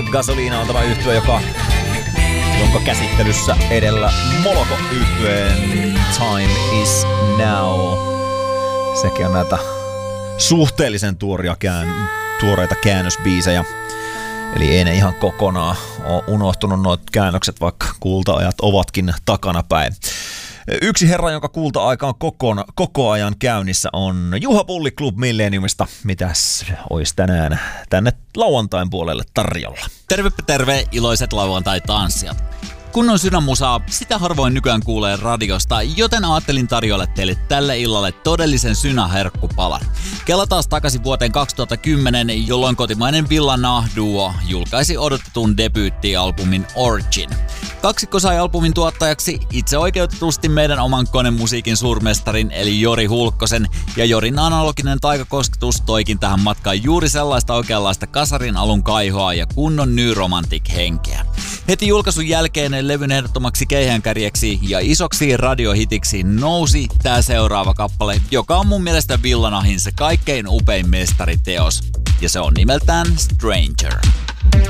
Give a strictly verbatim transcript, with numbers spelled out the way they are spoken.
Gasolina on tämä yhtye, joka, jonka käsittelyssä edellä Moloko yhtyeen Time is Now. Sekin on näitä suhteellisen tuoria kään, tuoreita käännösbiisejä. Eli ei ne ihan kokonaan ole unohtunut noita käännökset, vaikka kulta-ajat ovatkin takanapäin. Yksi herra, jonka kulta-aika on kokon, koko ajan käynnissä, on Juha Pulli Club Millenniumista. Mitäs olisi tänään tänne lauantain puolelle tarjolla? Tervepä terve, iloiset lauantai-tanssijat. Kunnon sydänmusaa, sitä harvoin nykyään kuulee radiosta, joten ajattelin tarjoilla teille tälle illalle todellisen synäherkkupalan. Kela taas takaisin vuoteen kaksituhattakymmenen, jolloin kotimainen Villa Nah-duo julkaisi odotetun debyyttialbumin Origin. Kaksikko sai albumin tuottajaksi itse oikeutetusti meidän oman konemusiikin suurmestarin eli Jori Hulkkosen, ja Jorin analoginen taikakosketus toikin tähän matkaan juuri sellaista oikeanlaista kasarin alun kaihoa ja kunnon New Romantic-henkeä. Heti julkaisun jälkeen levyn ehdottomaksi keihäänkärjeksi ja isoksi radiohitiksi nousi tää seuraava kappale, joka on mun mielestä Villa Nahin se kaikkein upein mestariteos, ja se on nimeltään Stranger.